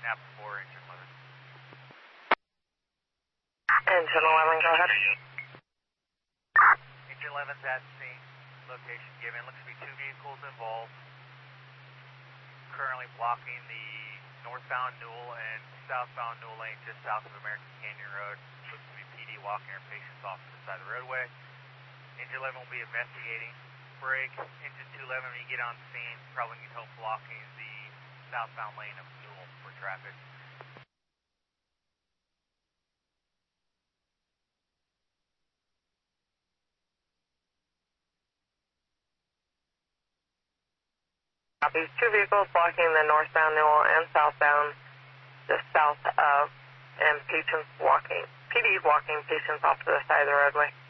Napa 4, engine 11. Engine 11, go ahead. Engine 11's at scene. Location given. Looks to be 2 vehicles involved. Currently blocking the northbound Newell and southbound Newell lane just south of American Canyon Road. Looks to be PD walking our patients off to the side of the roadway. Engine 11 will be investigating. Break. Engine 211, when you get on scene, probably need help blocking the southbound lane of Newell for traffic. These 2 vehicles blocking the northbound Newell and southbound just south of, and patients walking, PD's walking patients off to the side of the roadway.